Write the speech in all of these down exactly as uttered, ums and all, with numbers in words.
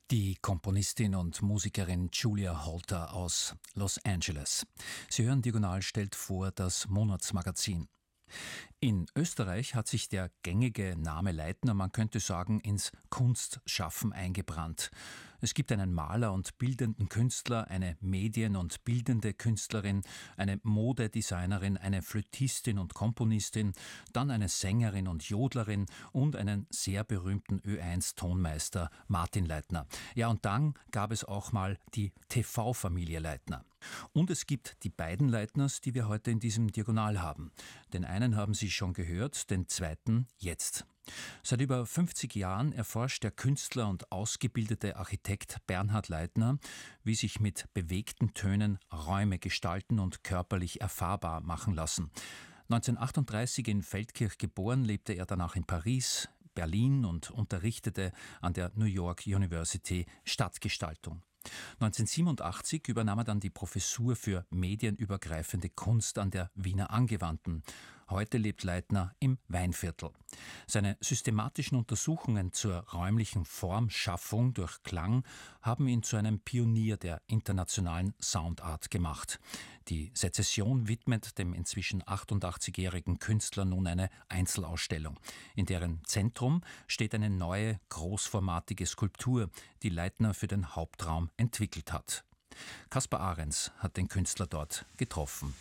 Die Komponistin und Musikerin Julia Holter aus Los Angeles. Sie hören Diagonal stellt vor das Monatsmagazin. In Österreich hat sich der gängige Name Leitner, man könnte sagen, ins Kunstschaffen eingebrannt. Es gibt einen Maler und bildenden Künstler, eine Medien- und bildende Künstlerin, eine Modedesignerin, eine Flötistin und Komponistin, dann eine Sängerin und Jodlerin und einen sehr berühmten Ö eins Tonmeister, Martin Leitner. Ja, und dann gab es auch mal die T V-Familie Leitner. Und es gibt die beiden Leitners, die wir heute in diesem Diagonal haben. Den einen haben Sie schon gehört, den zweiten jetzt. Seit über fünfzig Jahren erforscht der Künstler und ausgebildete Architekt Bernhard Leitner, wie sich mit bewegten Tönen Räume gestalten und körperlich erfahrbar machen lassen. neunzehnhundertachtunddreißig in Feldkirch geboren, lebte er danach in Paris, Berlin und unterrichtete an der New York University Stadtgestaltung. neunzehnhundertsiebenundachtzig übernahm er dann die Professur für medienübergreifende Kunst an der Wiener Angewandten. Heute lebt Leitner im Weinviertel. Seine systematischen Untersuchungen zur räumlichen Formschaffung durch Klang haben ihn zu einem Pionier der internationalen Soundart gemacht. Die Sezession widmet dem inzwischen achtundachtzigjährigen Künstler nun eine Einzelausstellung. In deren Zentrum steht eine neue, großformatige Skulptur, die Leitner für den Hauptraum entwickelt hat. Kaspar Ahrens hat den Künstler dort getroffen.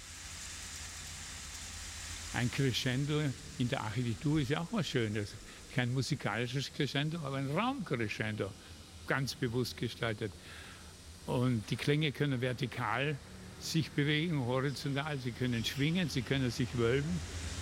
Ein Crescendo in der Architektur ist ja auch was Schönes. Kein musikalisches Crescendo, aber ein Raumcrescendo, ganz bewusst gestaltet. Und die Klänge können vertikal sich bewegen, horizontal, sie können schwingen, sie können sich wölben.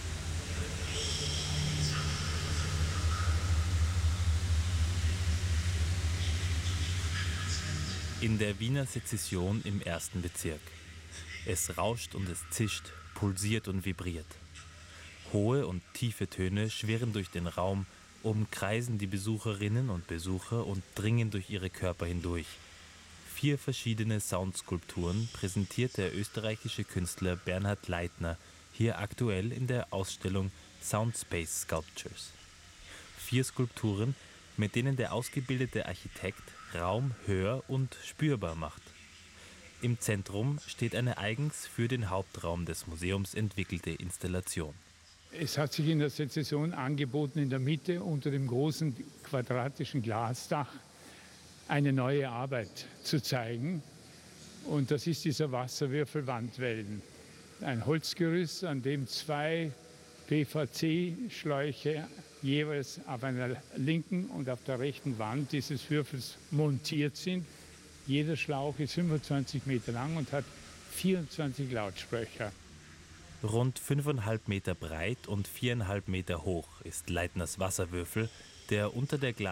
In der Wiener Sezession im ersten Bezirk. Es rauscht und es zischt, pulsiert und vibriert. Hohe und tiefe Töne schwirren durch den Raum, umkreisen die Besucherinnen und Besucher und dringen durch ihre Körper hindurch. Vier verschiedene Soundskulpturen präsentiert der österreichische Künstler Bernhard Leitner hier aktuell in der Ausstellung Soundspace Sculptures. Vier Skulpturen, mit denen der ausgebildete Architekt Raum hör- und spürbar macht. Im Zentrum steht eine eigens für den Hauptraum des Museums entwickelte Installation. Es hat sich in der Sezession angeboten, in der Mitte unter dem großen quadratischen Glasdach eine neue Arbeit zu zeigen. Und das ist dieser Wasserwürfelwandwellen. Ein Holzgerüst, an dem zwei P V C-Schläuche jeweils auf einer linken und auf der rechten Wand dieses Würfels montiert sind. Jeder Schlauch ist fünfundzwanzig Meter lang und hat vierundzwanzig Lautsprecher. Rund fünfeinhalb Meter breit und viereinhalb Meter hoch ist Leitners Wasserwürfel, der unter der Glas